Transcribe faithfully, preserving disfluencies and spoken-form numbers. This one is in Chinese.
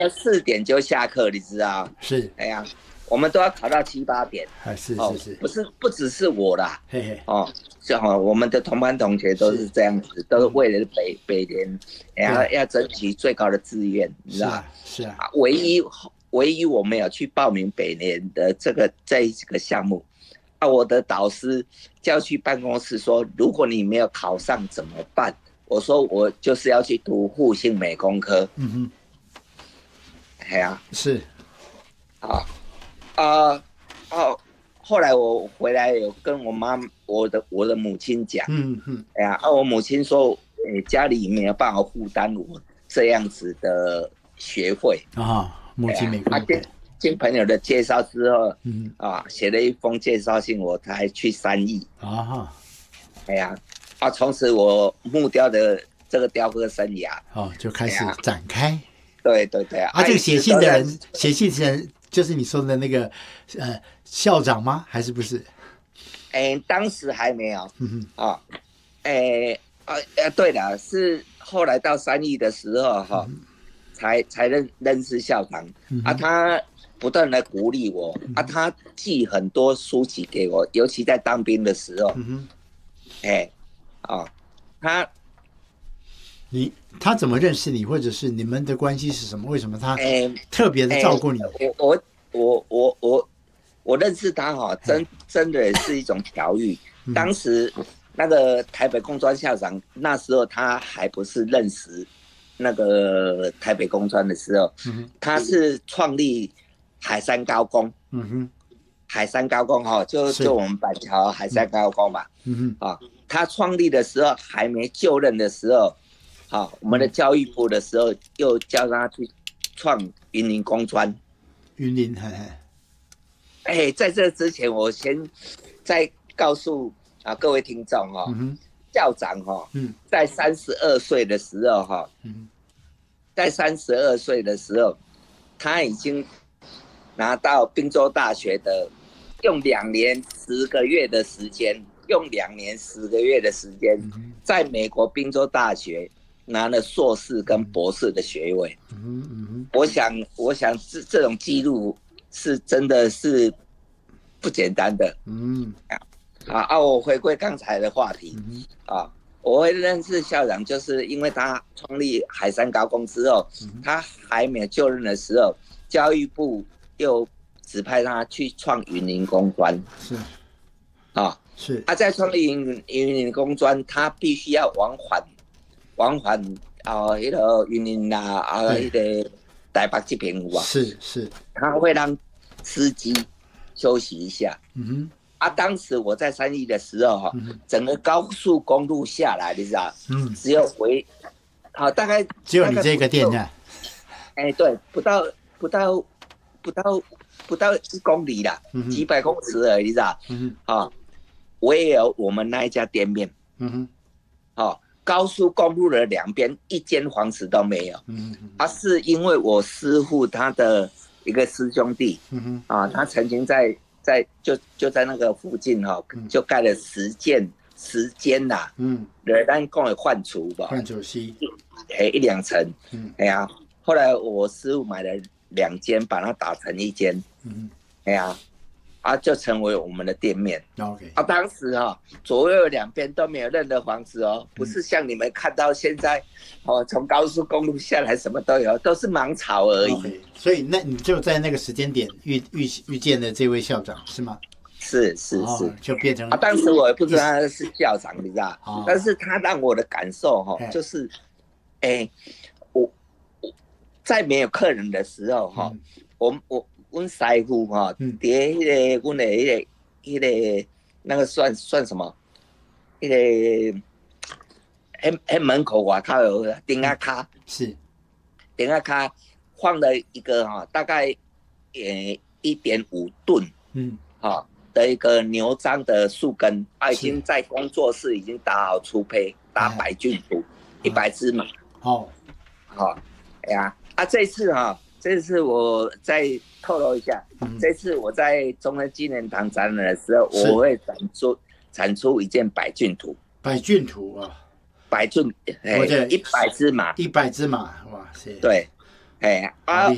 要四点就下课，你知道？ 是， 哎呀，我们都要考到七八点。 啊，是哦， 是是， 不是不只是我啦， 嘿嘿， 哦，是哈，我们的同班同学都是这样子，都是为了北北联，要要争取最高的志愿，你知道？ 是啊，是啊， 唯一唯一我没有去报名北联的这个这一个项目，啊，我的导师叫去办公室说，如果你没有考上怎么办？我说我就是要去读复兴美工科。 嗯哼， 哎呀、啊， 是， 啊啊哦，后来我回来有跟我妈我的我的母亲讲， 嗯嗯， 哎呀，啊，我母亲说，哎，家里没有办法负担我这样子的学费啊，母亲美工科， 经朋友的介绍之后， 嗯啊，写了一封介绍信，我才去三义。 啊， 哎呀，啊，从此我木雕的这个雕刻生涯， 哦，就开始展开。 对对对啊，这个写信的人，写信的人就是你说的那个呃校长吗？还是不是？ 哎，当时还没有。 嗯哼，啊，哎啊呃，对了，是后来到三义的时候哈，嗯、才才认认识校长、嗯、啊，他不断的鼓励我、嗯、啊，他寄很多书籍给我，尤其在当兵的时候。嗯哼，哎，啊，他。 你他怎么认识你，或者是你们的关系是什么？为什么他特别的照顾你？ 欸、我我我我我认识他哈，真真的是一种调育。嗯、当时那个台北工专校长，那时候他还不是认识那个台北工专的时候，嗯、他是创立海山高工。嗯哼，海山高工哈，就就我们板桥海山高工嘛。嗯哼，啊，他创立的时候还没就任的时候。好，我们的教育部的时候又叫他去创云林工专。 云林，嘿嘿。 哎，在这之前，我先再告诉啊各位听众哈、哦，嗯、校长哈、哦，嗯、在三十二岁的时候哈、嗯，在三十二岁的时候，他已经拿到宾州大学的，用两年十个月的时间，用两年十个月的时间，嗯、在美国宾州大学。拿了硕士跟博士的学位，嗯嗯、我想，我想这这种记录是真的是不简单的。嗯，啊啊！我回归刚才的话题，嗯、啊，我会认识校长，就是因为他创立海山高工之后，嗯、他还没有就任的时候，教育部又指派他去创云林工专， 是， 啊是， 啊，在创立云云林工专，他必须要往返。往返啊，那个云林啦，啊，那个台北这边有啊， 是是， 他会让司机休息一下。嗯哼，啊，当时我在三义的时候哈，嗯、整个高速公路下来，你知道，嗯，只有回，好、啊、大概只有你这个店站， 哎、欸，对，不到不到不到不到一公里啦，嗯、几百公尺而已，你知道，嗯哼，啊，我也有我们那一家店面，嗯哼，好、啊。高速公路的两边一间房子都没有，嗯嗯，啊，是因为我师父他的一个师兄弟，嗯哼，啊，他曾经在在就就在那个附近哈、哦，嗯、就盖了十间十间呐，嗯，人咱讲的换厨吧， 换厨师， 哎一两层，嗯，哎呀，后来我师父买了两间，把它打成一间，嗯，哎呀。啊，就成为我们的店面。 OK， 啊，当时哈、哦，左右两边都没有任何房子哦，不是像你们看到现在，哦，从高速公路下来什么都有，都是芒草而已。 Okay， 所以那你就在那个时间点遇遇遇见了这位校长是吗？ 是是是、哦， 就变成啊，当时我也不知道他是校长，你知道，哦、但是他让我的感受哈、哦，就是，哎，我我在没有客人的时候哈、哦，嗯、我我。阮师傅哈，伫迄个阮的迄个迄个那个算算什么？迄个迄迄门口外口有顶啊卡， 是顶啊卡放了一个哈，大概呃一点五吨，嗯，哈的一个牛樟的树根，啊，已经在工作室已经打好粗胚，打百菌图，一百只马， 哦， 好，哎呀，啊这次哈。这次我再透露一下，嗯、这次我在中山纪念堂展览的时候，我会展出产出一件百骏图。 百骏图啊， 百骏，哎，一百只马， 一百只马，哇塞！ 对，哎啊，